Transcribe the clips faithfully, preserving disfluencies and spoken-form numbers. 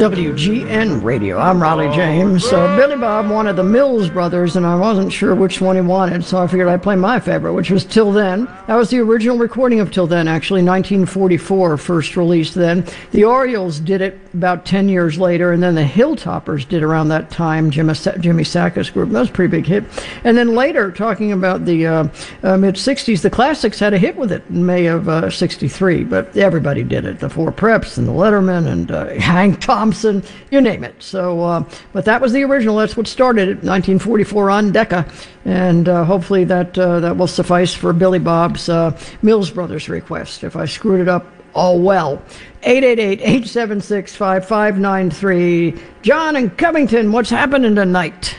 W G N Radio. I'm Raleigh James. So Billy Bob wanted the Mills Brothers, and I wasn't sure which one he wanted, so I figured I'd play my favorite, which was Till Then. That was the original recording of Till Then, actually, nineteen forty-four, first released then. The Orioles did it about ten years later, and then the Hilltoppers did around that time, Jimmy, Jimmy Sakis group. That was a pretty big hit. And then later, talking about the uh, uh, mid-sixties, the Classics had a hit with it in May of uh, sixty-three, but everybody did it. The Four Preps and the Letterman and uh, Hank Thompson, you name it. So, uh, but that was the original. That's what started it, nineteen forty-four on Decca, and uh, hopefully that uh, that will suffice for Billy Bob's uh, Mills Brothers request. If I screwed it up, all well. eight eight eight, eight seven six, five five nine three. John in Covington, what's happening tonight?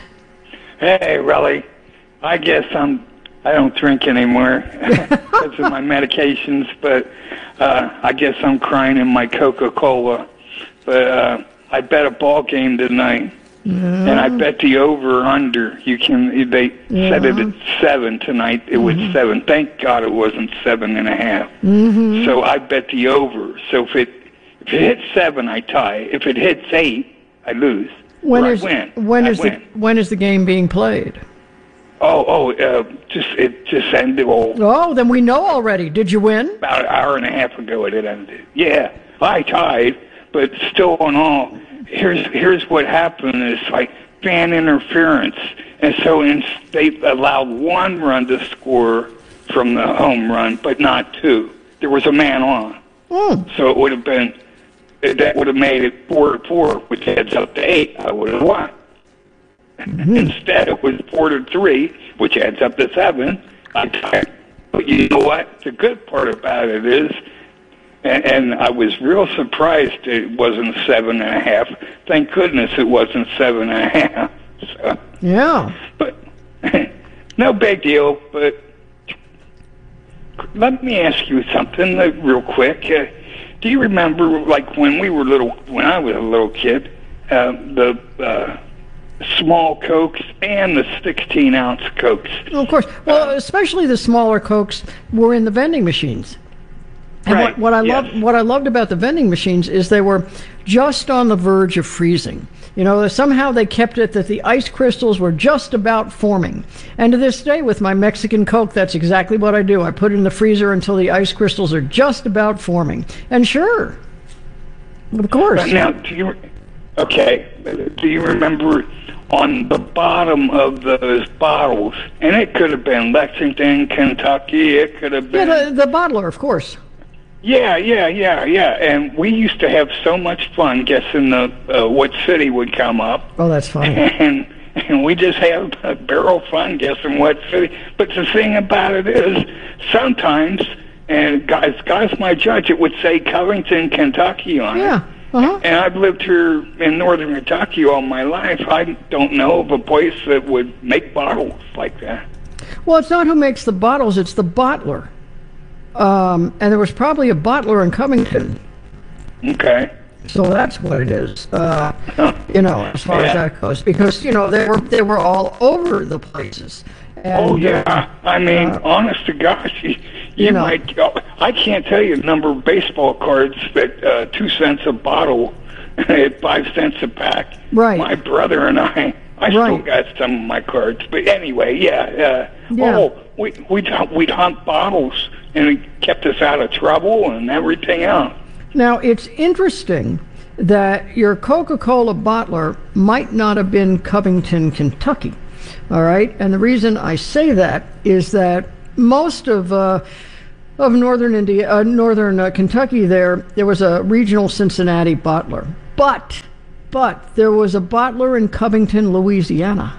Hey, Raleigh. I guess I'm. I don't drink anymore because of my medications, but uh, I guess I'm crying in my Coca-Cola. But uh, I bet a ball game tonight, yeah. and I bet the over/under. You can. They yeah. set it at seven tonight. It mm-hmm. was seven. Thank God it wasn't seven and a half. Mm-hmm. So I bet the over. So if it if it hits seven, I tie. If it hits eight, I lose. When or is I win. when I is win. the when is the game being played? Oh, oh, uh, just it just ended. Oh, oh, then we know already. Did you win? About an hour and a half ago, it ended. Yeah, I tied, but still, on all, here's here's what happened: is like fan interference, and so in, they allowed one run to score from the home run, but not two. There was a man on, mm. so it would have been that would have made it four to four, which adds up to eight. I would have won. Mm-hmm. Instead, it was four to three, which adds up to seven. I tied. But you know what? The good part about it is, and, and I was real surprised it wasn't seven and a half. Thank goodness it wasn't seven and a half. So, yeah. But no big deal. But let me ask you something uh, real quick. Uh, do you remember, like when we were little, when I was a little kid, uh, the uh, small Cokes and the sixteen ounce Cokes? Well, of course. Well, uh, especially the smaller Cokes were in the vending machines. And right. what, what I yes. loved, what I loved about the vending machines is they were just on the verge of freezing. You know, somehow they kept it that the ice crystals were just about forming. And to this day, with my Mexican Coke, that's exactly what I do. I put it in the freezer until the ice crystals are just about forming. And sure, of course. But now, do you? Okay, do you remember on the bottom of those bottles, and it could have been Lexington, Kentucky, it could have been... Yeah, the, the bottler, of course. Yeah, yeah, yeah, yeah, and we used to have so much fun guessing the, uh, what city would come up. Oh, that's funny. And, and we just had a barrel fun guessing what city. But the thing about it is, sometimes, and guys, guys might judge, it would say Covington, Kentucky on yeah. it. Uh-huh. And I've lived here in northern Kentucky all my life. I don't know of a place that would make bottles like that. Well, it's not who makes the bottles, it's the bottler. Um, and there was probably a bottler in Covington. Okay. So that's what it is, uh, you know, as far yeah. as that goes. Because, you know, they were they were all over the places. And, oh, yeah. Uh, I mean, uh, honest to gosh, you, you, you know, might... I can't tell you the number of baseball cards that uh, two cents a bottle at five cents a pack. Right. My brother and I, I right. still got some of my cards. But anyway, yeah. Uh, yeah. Oh, we, we'd, we'd hunt bottles, and it kept us out of trouble and everything else. Now, it's interesting that your Coca-Cola bottler might not have been Covington, Kentucky. All right? And the reason I say that is that most of... Uh, Of northern India, uh, northern uh, Kentucky, there there was a regional Cincinnati bottler, but but there was a bottler in Covington, Louisiana.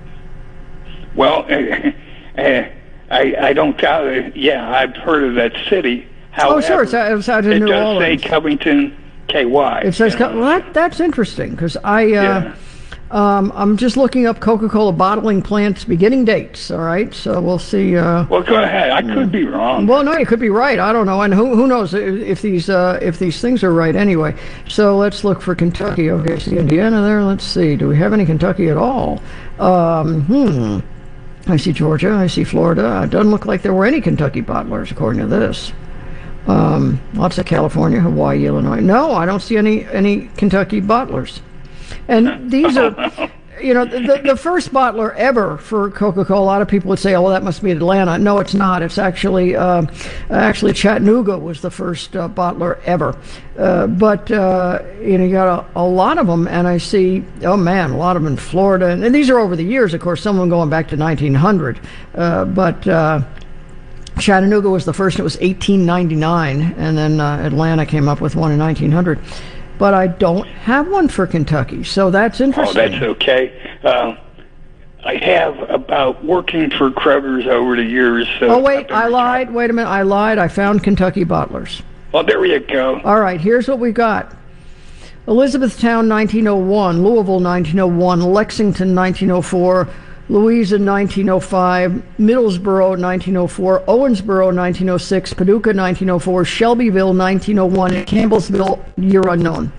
Well, uh, uh, I I don't doubt it. Yeah, I've heard of that city. However, oh, sure, it's, it's out in it New does Orleans. say Covington, K Y. It says, you know? well, that, that's interesting because I. Uh, yeah. Um, I'm just looking up Coca-Cola bottling plants beginning dates, all right? So we'll see. Uh, well, go ahead. I could be wrong. Well, no, you could be right. I don't know. And who who knows if these uh, if these things are right anyway. So let's look for Kentucky. Okay, see Indiana there. Let's see. Do we have any Kentucky at all? Um, hmm. I see Georgia. I see Florida. It doesn't look like there were any Kentucky bottlers according to this. Um, lots of California, Hawaii, Illinois. No, I don't see any any Kentucky bottlers. And these are, you know, the the first bottler ever for Coca-Cola. A lot of people would say, "Oh, well, that must be Atlanta." No, it's not. It's actually uh, actually Chattanooga was the first uh, bottler ever. Uh, but uh, you know, you got a, a lot of them, and I see, oh man, a lot of them in Florida, and, and these are over the years, of course. Some of them going back to nineteen hundred, uh, but. Uh, Chattanooga was the first. It was eighteen ninety-nine, and then uh, Atlanta came up with one in nineteen hundred. But I don't have one for Kentucky, so that's interesting. Oh, that's okay. Uh, I have about working for Kroger's over the years. So oh, wait, I lied. Wait a minute, I lied. I found Kentucky bottlers. Well, there you go. All right, here's what we got. Elizabethtown, nineteen oh one. Louisville, nineteen oh one. Lexington, nineteen oh four. Louisa, nineteen oh five, Middlesboro, nineteen oh four, Owensboro, nineteen oh six, Paducah, nineteen oh four, Shelbyville, nineteen oh one, and Campbellsville, year unknown.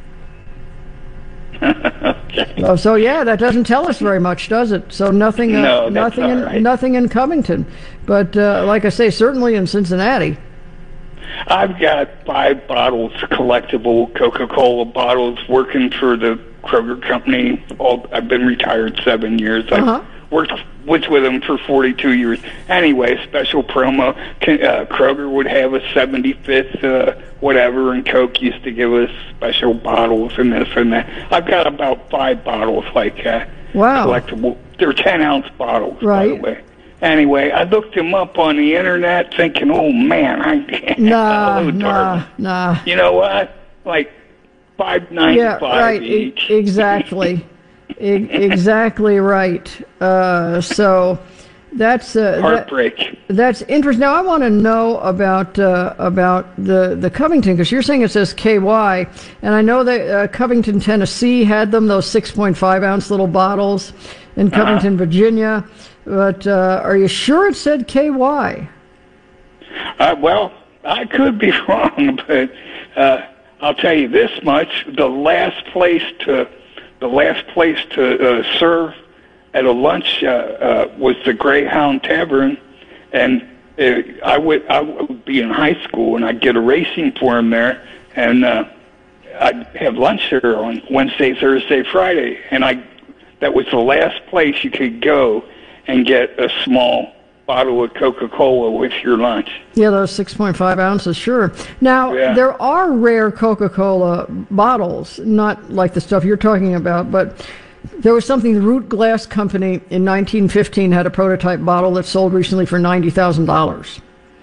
Okay. Oh, so yeah, that doesn't tell us very much, does it? So nothing, uh, no, nothing, in, right. nothing in Covington, but uh, like I say, certainly in Cincinnati. I've got five bottles, collectible Coca-Cola bottles, working for the Kroger company. All, I've been retired seven years. I've Uh-huh. worked was with them for forty-two years. Anyway, special promo. Uh, Kroger would have a seventy-fifth uh, whatever, and Coke used to give us special bottles and this and that. I've got about five bottles like that. Wow. Collectible. They're ten-ounce bottles, right. by the way. Anyway, I looked them up on the internet thinking, oh, man, I Nah, oh, nah, nah. You know what? Like five ninety-five yeah, right. each. E- exactly. e- exactly right. Uh, so that's uh, heartbreak. That, that's interesting. Now I want to know about uh, about the the Covington, because you're saying it says K Y, and I know that uh, Covington, Tennessee had them, those six point five ounce little bottles, in Covington, uh-huh. Virginia. But uh, are you sure it said K Y? Uh, well, I could be wrong, but uh, I'll tell you this much: the last place to the last place to uh, serve at a lunch uh, uh, was the Greyhound Tavern, and uh, I would I would be in high school, and I'd get a racing form there, and uh, I'd have lunch there on Wednesday, Thursday, Friday, and I that was the last place you could go and get a small bottle of Coca-Cola with your lunch. Yeah, those six point five ounces, sure. Now, yeah. There are rare Coca-Cola bottles, not like the stuff you're talking about, but there was something, the Root Glass Company in nineteen fifteen had a prototype bottle that sold recently for ninety thousand dollars.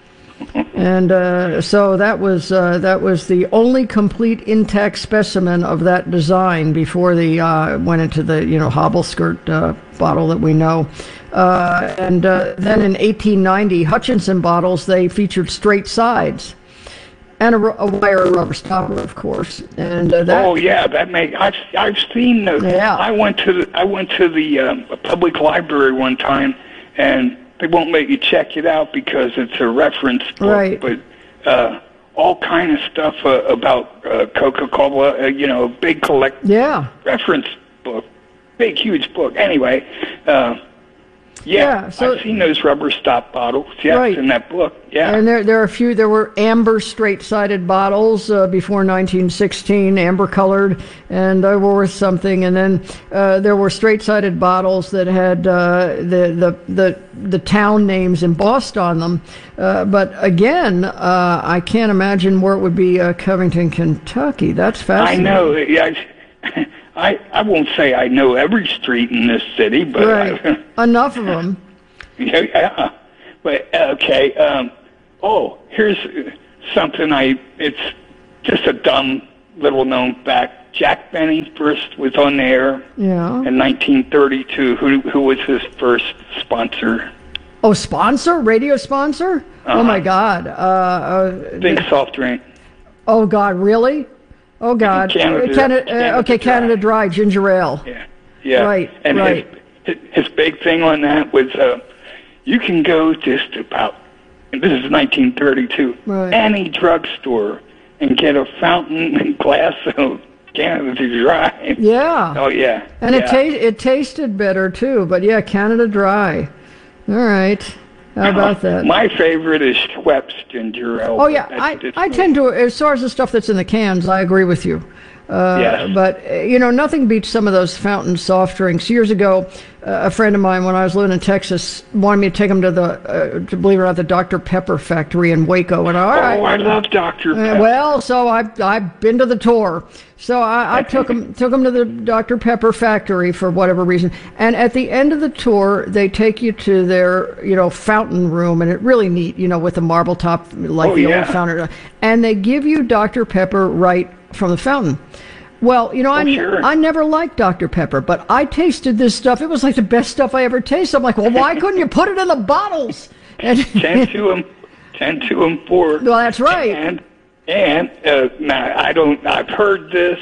And uh, so that was uh, that was the only complete intact specimen of that design before the uh, went into the you know hobble skirt uh, bottle that we know. Uh, and uh, then in eighteen ninety, Hutchinson bottles, they featured straight sides and a, a wire rubber stopper, of course. And uh, that, oh yeah, that make I've I've seen those. Yeah. I went to the I went to the um, public library one time, and they won't let you check it out because it's a reference book. Right. But uh, all kind of stuff uh, about uh, Coca-Cola, uh, you know, big collect yeah. reference book, big huge book. Anyway. Uh, Yeah, yeah so, I've seen those rubber stop bottles. Yes, right. In that book. Yeah, and there there are a few. There were amber straight-sided bottles uh, before nineteen sixteen, amber-colored, and they were worth something. And then uh, there were straight-sided bottles that had uh, the the the the town names embossed on them. Uh, but again, uh, I can't imagine where it would be uh, Covington, Kentucky. That's fascinating. I know. Yeah. I, I won't say I know every street in this city, but right. I, enough of them. Yeah, yeah. But okay. Um, oh, here's something. I it's just a dumb little known fact. Jack Benny first was on the air. Yeah. In nineteen thirty-two. Who who was his first sponsor? Oh, sponsor? Radio sponsor? Uh-huh. Oh my God. Uh, uh, Big soft drink. Oh God, really? Oh God! Canada, Canada, Canada, uh, okay, Dry. Canada Dry ginger ale. Yeah, yeah. Right, and right. His, his big thing on that was, uh, you can go just about. And this is nineteen thirty-two. Right. Any drugstore and get a fountain glass of Canada Dry. Yeah. Oh yeah. And yeah. it ta- it tasted better too. But yeah, Canada Dry. All right. How about that? My favorite is Schweppes ginger ale. Oh, yeah. I, I tend to, as far as the stuff that's in the cans, I agree with you. Uh, yes. But, uh, you know, nothing beats some of those fountain soft drinks. Years ago, uh, a friend of mine, when I was living in Texas, wanted me to take him to the, uh, to believe it or not, the Doctor Pepper factory in Waco. And I, all right. Oh, I love Doctor Pepper. Uh, well, so I, I've been to the tour. So I, I took him, took him to the Doctor Pepper factory for whatever reason. And at the end of the tour, they take you to their, you know, fountain room, and it's really neat, you know, with the marble top, like oh, the yeah. old fountain. And they give you Doctor Pepper right from the fountain. Well, you know, oh, I, sure. I never liked Doctor Pepper, but I tasted this stuff. It was like the best stuff I ever tasted. I'm like, well, why couldn't you put it in the bottles? And, ten to them, ten to them four. Well, that's right. And and uh, now I don't. I've heard this,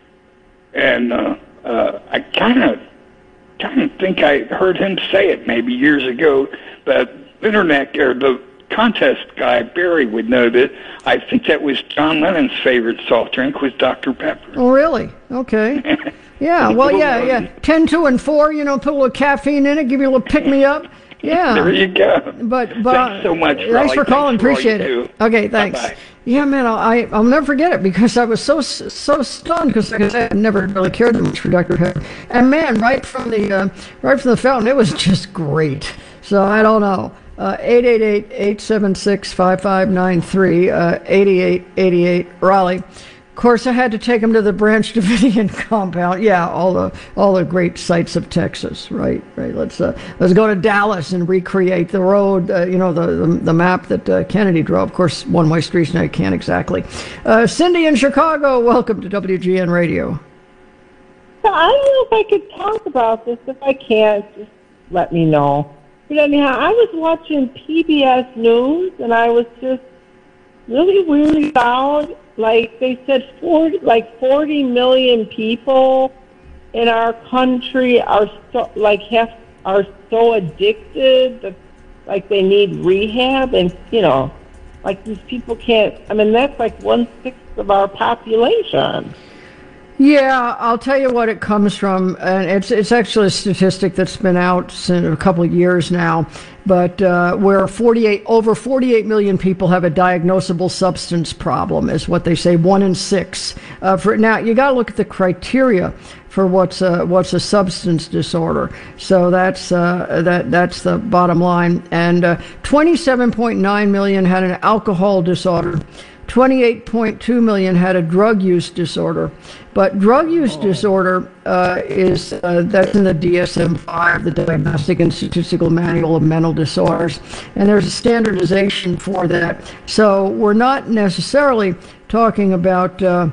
and uh, uh, I kind of kind of think I heard him say it maybe years ago. But internet or the contest guy Barry would know that. I think that was John Lennon's favorite soft drink was Doctor Pepper. Oh, really? Okay. Yeah. Well, yeah, yeah. Ten, two, and four. You know, put a little caffeine in it, give you a little pick me up. Yeah. There you go. But but thanks so much. Thanks Raleigh. for calling. Thanks for Appreciate it. do. Okay. Thanks. Bye-bye. Yeah, man. I I'll never forget it because I was so so stunned because like I said, I never really cared that much for Doctor Pepper. And man, right from the uh, right from the fountain, it was just great. So I don't know. Uh, eight eight eight, eight seven six, five five nine three, uh, eighty-eight eighty-eight, Raleigh. Of course, I had to take him to the Branch Davidian compound. Yeah, all the all the great sights of Texas. Right, right. Let's uh, let's go to Dallas and recreate the road. Uh, you know, the, the the map that uh, Kennedy drove. Of course, one-way streets. Now you can't exactly. Uh, Cindy in Chicago. Welcome to W G N Radio. So I don't know if I could talk about this. If I can't, just let me know. But anyhow, I was watching P B S News, and I was just really weirded out. Like they said, forty, like forty million people in our country are so, like have are so addicted that like they need rehab, and you know, like these people can't. I mean, that's like one sixth of our population. Yeah, I'll tell you what it comes from, and it's it's actually a statistic that's been out since a couple of years now. But uh, where forty-eight over forty-eight million people have a diagnosable substance problem, is what they say. One in six. Uh, for now, you got to look at the criteria for what's a, what's a substance disorder. So that's uh, that that's the bottom line. And uh, twenty-seven point nine million had an alcohol disorder. twenty-eight point two million had a drug use disorder. But drug use oh. disorder uh, is, uh, that's in the D S M five, the Diagnostic and Statistical Manual of Mental Disorders, and there's a standardization for that. So we're not necessarily talking about uh,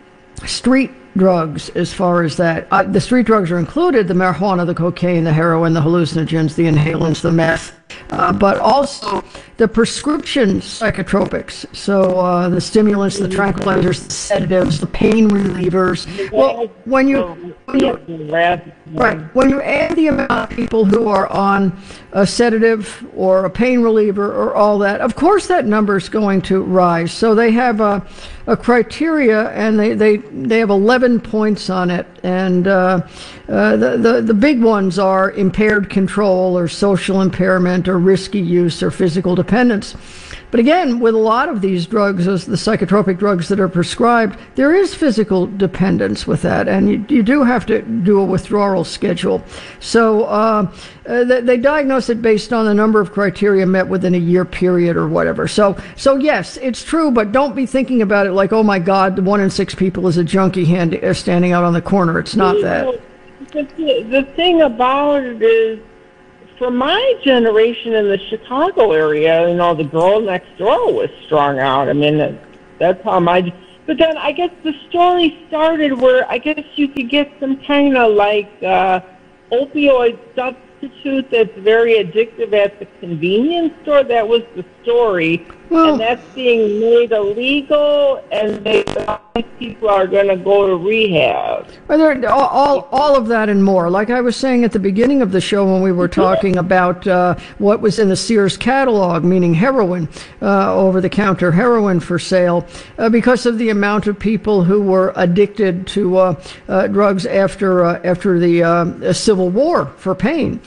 street drugs as far as that. Uh, the street drugs are included, the marijuana, the cocaine, the heroin, the hallucinogens, the inhalants, the meth, uh, but also the prescription psychotropics. So uh, the stimulants, the tranquilizers, the sedatives, the pain relievers. Well, when you, when you right, when you add the amount of people who are on a sedative or a pain reliever or all that, of course that number is going to rise. So they have a, a criteria, and they, they, they have eleven points on it. And uh, uh, the, the, the big ones are impaired control or social impairment or risky use or physical dependence. But again, with a lot of these drugs, as the psychotropic drugs that are prescribed, there is physical dependence with that, and you, you do have to do a withdrawal schedule. So uh, uh, they, they diagnose it based on the number of criteria met within a year period or whatever. So, so yes, it's true, but don't be thinking about it like, oh my God, the one in six people is a junkie hand, uh, standing out on the corner. It's not that. The, the thing about it is, for my generation in the Chicago area, you know, the girl next door was strung out. I mean, that's how my... But then I guess the story started where I guess you could get some kind of like uh, opioid substitute that's very addictive at the convenience store. That was the story. Well, and that's being made illegal, and they, people are going to go to rehab. Are there, all, all, all of that and more. Like I was saying at the beginning of the show when we were talking about uh, what was in the Sears catalog, meaning heroin, uh, over-the-counter heroin for sale, uh, because of the amount of people who were addicted to uh, uh, drugs after uh, after the uh, Civil War for pain.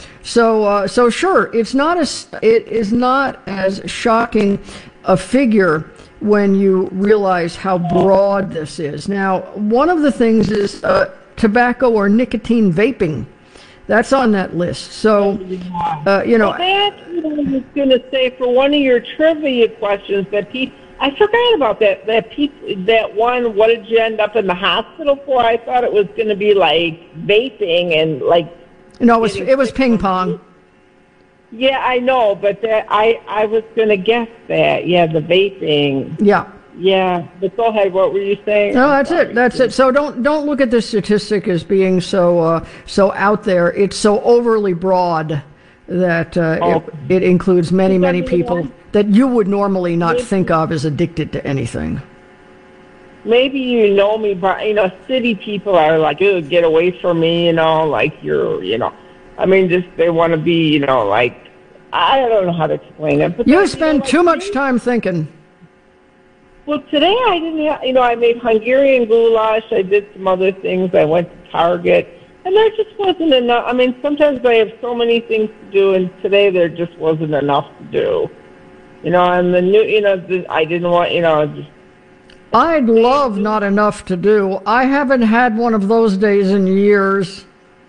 So, uh, so sure, it's not as it is not as shocking a figure when you realize how broad this is. Now, one of the things is uh, tobacco or nicotine vaping. That's on that list. So, uh, you know. Well, that's what I was going to say for one of your trivia questions. That pe- I forgot about that. That pe- that one. What did you end up in the hospital for? I thought it was going to be like vaping and like. No, it was it was ping pong. Yeah, I know, but that, I I was going to guess that. Yeah, the vaping. Yeah. Yeah, but go ahead. What were you saying? No, that's it. That's it. So don't don't look at this statistic as being so uh, so out there. It's so overly broad that uh, Oh. it, it includes many many Does that mean people one- that you would normally not Maybe- think of as addicted to anything. Maybe you know me, but you know, city people are like, "Ew, get away from me," you know, like you're, you know, I mean, just they want to be, you know, like I don't know how to explain it. But You then, spend know, too like, much time thinking. Well, today I didn't have, you know, I made Hungarian goulash. I did some other things. I went to Target, and there just wasn't enough. I mean, sometimes I have so many things to do, and today there just wasn't enough to do. You know, and the new, you know, the, I didn't want, you know, just, I'd love not enough to do. I haven't had one of those days in years.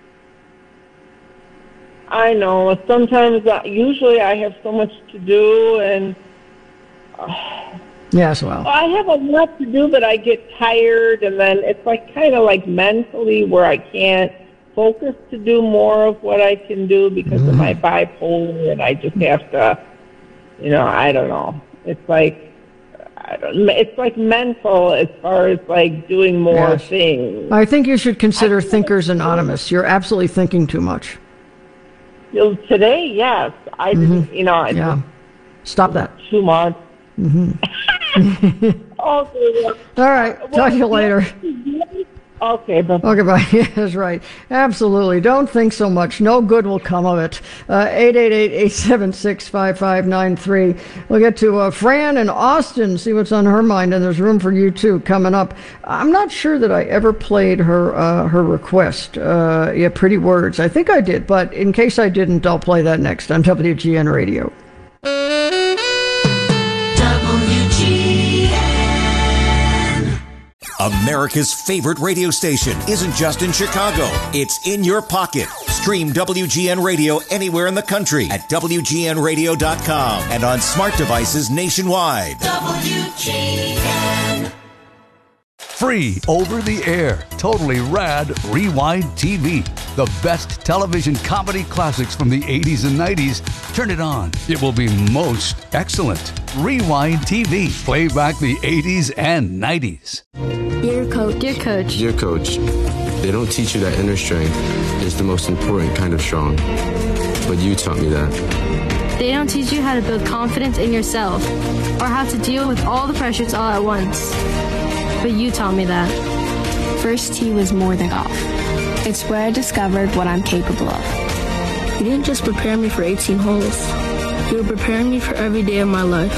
I know. Sometimes, uh, usually I have so much to do, and uh, Yes, well. I have a lot to do, but I get tired, and then it's like kind of like mentally where I can't focus to do more of what I can do because Mm-hmm. of my bipolar, and I just have to, you know, I don't know. It's like, I don't, it's like mental as far as like doing more Yes. things. I think you should consider Thinkers Anonymous. You're absolutely thinking too much. You know, today, yes, I didn't, you know, I Mm-hmm. Yeah. Stop that. just too much. Mm-hmm. Okay, well, All right. Talk to you later. okay, but Okay, bye. Yes, right. Absolutely. Don't think so much. No good will come of it. Uh, eight eight eight, eight seven six, five five nine three. We'll get to uh, Fran in Austin, see what's on her mind, and there's room for you, too, coming up. I'm not sure that I ever played her uh, her request. Uh, yeah, Pretty Words. I think I did, but in case I didn't, I'll play that next on W G N Radio. America's favorite radio station isn't just in Chicago. It's in your pocket. Stream W G N Radio anywhere in the country at W G N radio dot com and on smart devices nationwide. W G N. Free over the air, totally rad Rewind T V. The best television comedy classics from the eighties and nineties. Turn it on. It will be most excellent. Rewind T V. Play back the eighties and nineties. Dear Coach. Dear Coach. Dear Coach, they don't teach you that inner strength is the most important kind of strong. But you taught me that. They don't teach you how to build confidence in yourself or how to deal with all the pressures all at once. But you taught me that. First tee was more than golf. It's where I discovered what I'm capable of. You didn't just prepare me for eighteen holes. You were preparing me for every day of my life.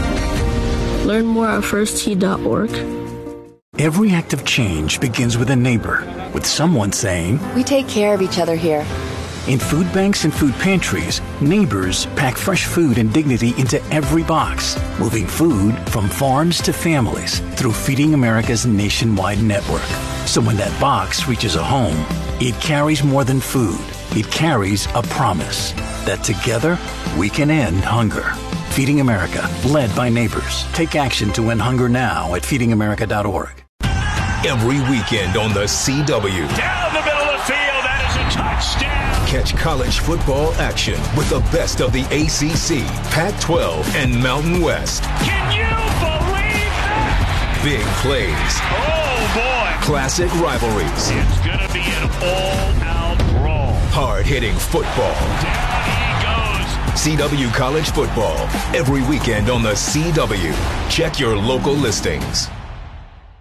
Learn more at first tee dot org. Every act of change begins with a neighbor, with someone saying, "We take care of each other here." In food banks and food pantries, neighbors pack fresh food and dignity into every box, moving food from farms to families through Feeding America's nationwide network. So when that box reaches a home, it carries more than food. It carries a promise that together we can end hunger. Feeding America, led by neighbors. Take action to end hunger now at feeding america dot org. Every weekend on the C W. Down the middle of the field, that is a touchdown. Catch college football action with the best of the A C C, Pac twelve, and Mountain West. Can you believe that? Big plays. Oh, boy. Classic rivalries. It's going to be an all-out brawl. Hard-hitting football. Down he goes. C W College Football. Every weekend on the C W. Check your local listings.